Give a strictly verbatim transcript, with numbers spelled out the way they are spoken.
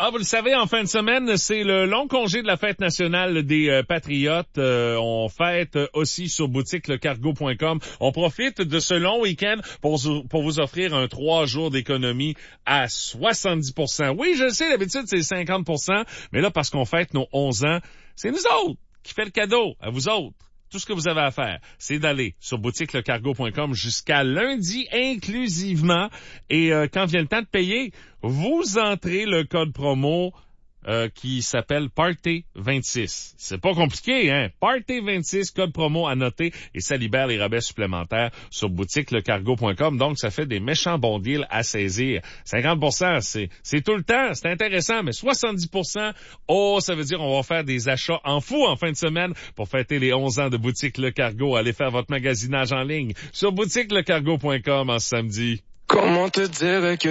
Ah, vous le savez, en fin de semaine, c'est le long congé de la fête nationale des euh, Patriotes. Euh, on fête aussi sur boutique le cargo point com. On profite de ce long week-end pour, pour vous offrir un trois jours d'économie à soixante-dix pour cent. Oui, je sais, d'habitude, c'est cinquante pour cent, mais là, parce qu'on fête nos onze ans, c'est nous autres qui fait le cadeau à vous autres. Tout ce que vous avez à faire, c'est d'aller sur boutique le cargo point com jusqu'à lundi inclusivement. Et euh, quand vient le temps de payer, vous entrez le code promo euh, qui s'appelle Party vingt-six. C'est pas compliqué, hein? Party vingt-six, code promo à noter, et ça libère les rabais supplémentaires sur boutique le cargo point com. Donc, ça fait des méchants bons deals à saisir. cinquante pour cent, c'est, c'est tout le temps, c'est intéressant, mais soixante-dix pour cent, oh, ça veut dire on va faire des achats en fou en fin de semaine pour fêter les onze ans de boutique Le Cargo. Allez faire votre magasinage en ligne sur boutique le cargo point com en samedi. Comment te dire que